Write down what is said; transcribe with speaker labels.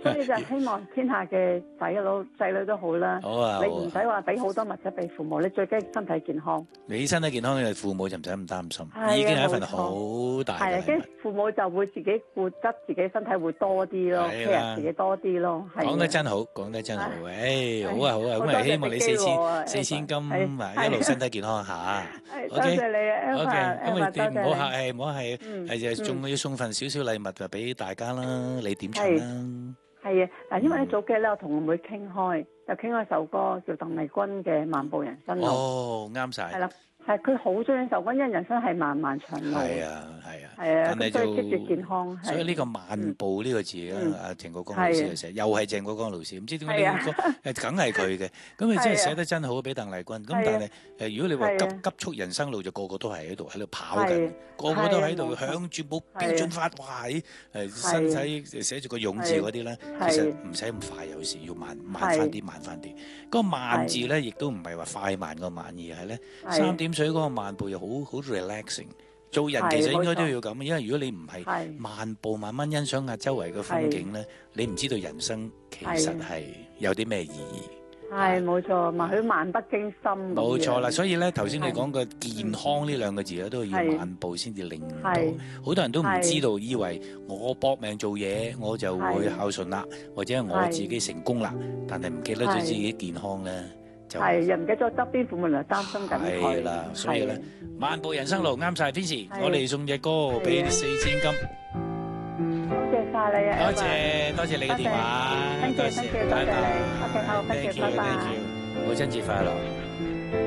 Speaker 1: 所以就希望天下嘅仔女都好啦。
Speaker 2: 好啊，
Speaker 1: 你唔使話俾好多物質俾父母，你最緊要身體健康。
Speaker 2: 你身體健康嘅父母就唔使咁擔心，
Speaker 1: 係啊
Speaker 2: 已經係一份
Speaker 1: 冇錯
Speaker 2: 好大嘅禮物。
Speaker 1: 係啊，跟父母就會自己顧得自己身體會多啲咯
Speaker 2: 係啦
Speaker 1: ，care 自己多啲咯。係啊
Speaker 2: 講得真好，講得真好，誒，好啊好啊，咁啊
Speaker 1: 好多謝
Speaker 2: 希望你
Speaker 1: 俾機會我啊
Speaker 2: 四千金
Speaker 1: 係
Speaker 2: 啊，一路身體健康嚇。
Speaker 1: 係多
Speaker 2: OK
Speaker 1: 謝你啊
Speaker 2: OK，咁
Speaker 1: Eva，
Speaker 2: 你唔好
Speaker 1: 多謝
Speaker 2: 客氣，唔好客氣，係就仲要送份少少禮物就俾大家啦，你點唱啦？
Speaker 1: 係啊，嗱，因為咧早幾日咧，我同我妹傾開，就傾開首歌叫鄧麗君嘅《漫步人生路》。
Speaker 2: 哦，啱晒。
Speaker 1: 係啦，係佢好中意呢首歌，因為人生係漫漫長路。
Speaker 2: 係啊係啊。
Speaker 1: 係啊，
Speaker 2: 但係
Speaker 1: 所以 keep 住健康。
Speaker 2: 所以呢個漫步呢個字咧，阿鄭國江老師就寫，又係鄭國江老師，唔知點解呢個歌梗係佢嘅。咁你真係寫得真好，俾鄧麗君。咁但係如果你話急速人生路，就個個都係喺度跑緊，個個都喺度向住冇標準法，哇！身體寫住個勇字嗰啲咧，其實唔使咁快，有時要慢翻啲，慢翻啲。嗰個慢字咧，亦都唔係話快慢個慢，而係咧三點水嗰個漫步又好 relaxing。做人其實應該都要咁，因為如果你唔係漫步慢慢欣賞下周圍嘅風景咧，你唔知道人生其實係有啲咩意義。
Speaker 1: 係冇錯，咪佢漫不經心。
Speaker 2: 冇錯啦，所以咧頭先你講嘅健康呢兩個字咧，都要漫步先至令到。好多人都唔知道，以為我搏命做嘢，我就會孝順啦，或者我自己成功啦，但係唔記得咗自己健康咧。
Speaker 1: 係，又唔記得咗側邊父母嚟擔心緊佢。
Speaker 2: 係啦，所以咧，漫步人生路啱晒 Fancy，我哋送隻歌俾你4000金。
Speaker 1: 多謝晒你啊！
Speaker 2: 多謝你嘅電話，多謝，
Speaker 1: 多謝你。OK，好，多謝，拜拜。
Speaker 2: 母親節快樂。